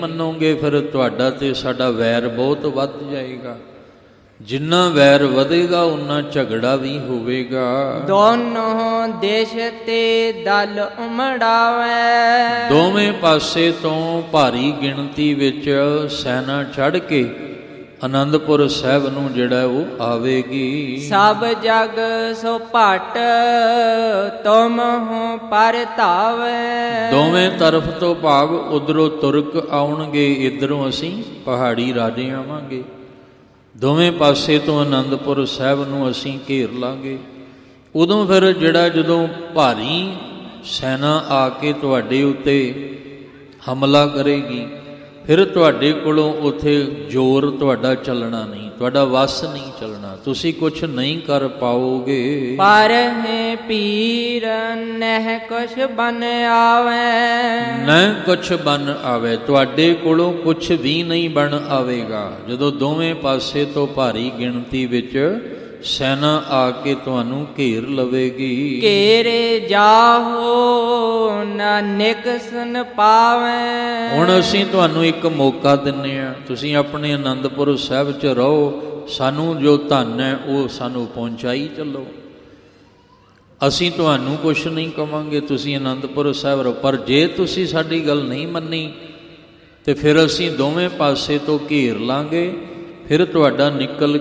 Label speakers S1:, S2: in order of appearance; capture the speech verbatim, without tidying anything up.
S1: ਮੰਨੋਗੇ ਫਿਰ ਤੁਹਾਡਾ ਤੇ ਸਾਡਾ ਵੈਰ ਬਹੁਤ ਵੱਧ ਜਾਏਗਾ। ਜਿੰਨਾ ਵੈਰ ਵਧੇਗਾ ਉਨਾ ਝਗੜਾ ਵੀ ਹੋਵੇਗਾ।
S2: ਦੋਨੋਂ ਦੇਸ਼ ਤੇ ਦਲ ਉਮੜਾਵੇ,
S1: ਦੋਵੇਂ ਪਾਸੇ ਤੋਂ ਭਾਰੀ ਗਿਣਤੀ ਵਿੱਚ ਸੈਨਾ ਚੜ੍ਹ ਕੇ ਆਨੰਦਪੁਰ ਸਾਹਿਬ ਨੂੰ ਜਿਹੜਾ ਉਹ ਆਵੇਗੀ।
S2: ਸਭ ਜਗ ਸੋ ਭਟ ਤੁਮ ਹੋ ਪਰ ਧਾਵੇ,
S1: ਦੋਵੇਂ ਤਰਫ ਤੋਂ ਭਾਵ ਉਧਰੋਂ ਤੁਰਕ ਆਉਣਗੇ, ਇੱਧਰੋਂ ਅਸੀਂ ਪਹਾੜੀ ਰਾਜੇ ਆਵਾਂਗੇ। ਦੋਵੇਂ ਪਾਸੇ ਤੋਂ ਆਨੰਦਪੁਰ ਸਾਹਿਬ ਨੂੰ ਅਸੀਂ ਘੇਰ ਲਾਂਗੇ। ਉਦੋਂ ਫਿਰ ਜਿਹੜਾ ਜਦੋਂ ਭਾਰੀ ਸੈਨਾ ਆ ਕੇ ਤੁਹਾਡੇ ਉੱਤੇ ਹਮਲਾ ਕਰੇਗੀ, ਫਿਰ ਤੁਹਾਡੇ ਕੋਲੋਂ ਉੱਥੇ ਜ਼ੋਰ ਤੁਹਾਡਾ ਚੱਲਣਾ ਨਹੀਂ, ਤੁਹਾਡਾ ਵੱਸ ਨਹੀਂ ਚੱਲਣਾ, ਤੁਸੀਂ ਕੁਛ ਨਹੀਂ ਕਰ ਪਾਓਗੇ।
S2: ਪਰ ਹੈ ਪੀਰ ਨਹਿ ਕੁਛ ਬਨ ਆਵੇ,
S1: ਨਹਿ ਕੁਛ ਬਨ ਆਵੇ, ਤੁਹਾਡੇ ਕੋਲੋਂ ਕੁਛ ਵੀ ਨਹੀਂ ਬਣ ਆਵੇਗਾ। ਜਦੋਂ ਦੋਵੇਂ ਪਾਸੇ ਤੋਂ ਭਾਰੀ ਗਿਣਤੀ ਵਿੱਚ ਸੈਨਾ ਆ ਕੇ ਤੁਹਾਨੂੰ ਘੇਰ ਲਵੇਗੀ।
S2: ਘੇਰੇ ਜਾਹੋ ਨਾ ਨਿਕਸਨ ਪਾਵੇ,
S1: ਹੁਣ ਅਸੀਂ ਤੁਹਾਨੂੰ ਇੱਕ ਮੌਕਾ ਦਿੰਦੇ ਹਾਂ, ਤੁਸੀਂ ਆਪਣੇ ਆਨੰਦਪੁਰ ਸਾਹਿਬ 'ਚ ਰਹੋ, ਸਾਨੂੰ ਜੋ ਧਨ ਹੈ ਉਹ ਸਾਨੂੰ ਪਹੁੰਚਾਈ ਚੱਲੋ। ਅਸੀਂ ਤੁਹਾਨੂੰ ਕੁਛ ਨਹੀਂ ਕਵਾਂਗੇ, ਤੁਸੀਂ ਆਨੰਦਪੁਰ ਸਾਹਿਬ ਰਹੋ। ਪਰ ਜੇ ਤੁਸੀਂ ਸਾਡੀ ਗੱਲ ਨਹੀਂ ਮੰਨੀ ਤੇ ਫਿਰ ਅਸੀਂ ਦੋਵੇਂ ਪਾਸੇ ਤੋਂ ਘੇਰ ਲਾਂਗੇ, ਫਿਰ ਤੁਹਾਡਾ ਨਿਕਲ